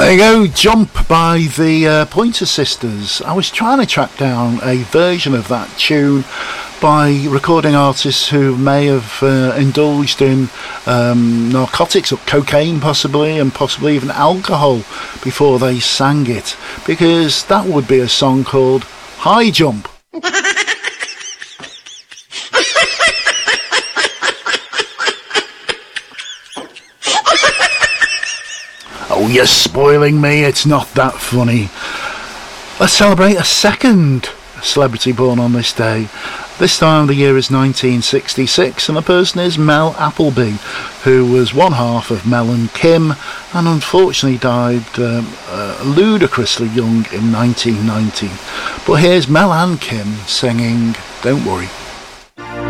There you go, Jump by the Pointer Sisters. I was trying to track down a version of that tune by recording artists who may have indulged in narcotics or cocaine possibly, and possibly even alcohol before they sang it, because that would be a song called High Jump. Oh, you're spoiling me, it's not that funny. Let's celebrate a second celebrity born on this day. This time the year is 1966, and the person is Mel Appleby, who was one half of Mel and Kim, and unfortunately died ludicrously young in 1990. But here's Mel and Kim singing Don't Worry.